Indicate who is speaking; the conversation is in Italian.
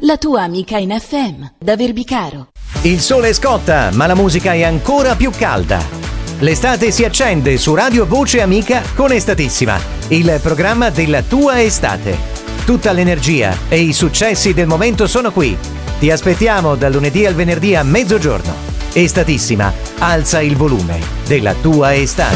Speaker 1: la tua amica in FM, da Verbicaro.
Speaker 2: Il sole scotta, ma la musica è ancora più calda. L'estate si accende su Radio Voce Amica con Estatissima, il programma della tua estate. Tutta l'energia e i successi del momento sono qui. Ti aspettiamo dal lunedì al venerdì a mezzogiorno. Estatissima, alza il volume della tua estate.